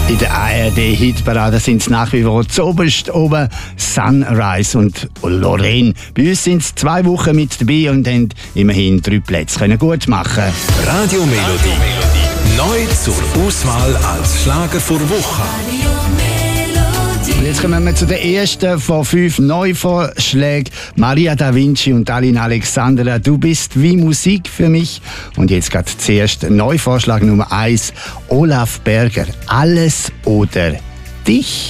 In der ARD-Hitparade sind es nach wie vor zuoberst oben Sunrise und Lorraine. Bei uns sind es 2 Wochen mit dabei und haben immerhin 3 Plätze können gut machen. Radio Melodie. Neu zur Auswahl als Schlager vor Woche. Und jetzt kommen wir zu der ersten von 5 Neuvorschlägen. Maria Da Vinci und Aline Alexandra, du bist wie Musik für mich. Und jetzt gerade zuerst Neuvorschlag Nummer 1, Olaf Berger, Alles oder dich.